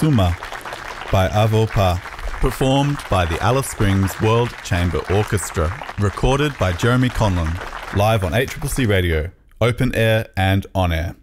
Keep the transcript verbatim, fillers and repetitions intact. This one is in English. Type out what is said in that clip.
Suma by Avopa, performed by the Alice Springs World Chamber Orchestra, recorded by Jeremy Conlon, live on H C C Radio, open air and on air.